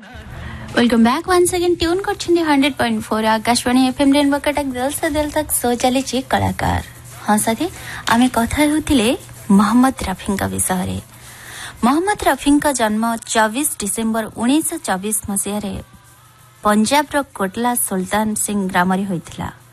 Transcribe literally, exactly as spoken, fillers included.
Welcome back once again tune करछिन hundred point four Akashvani FM rainbow Cuttack दिल से दिल तक सो चलीछि कलाकार। हाँ साथी आमे कथा हेउथिले मोहम्मद रफी का विषय रे। मोहम्मद रफी का जन्म चौबीस डिसेंबर उन्नीस सौ चौबीस मसीह रे पंजाब रो कोटला सुल्तान सिंह ग्राम रे होइथिला।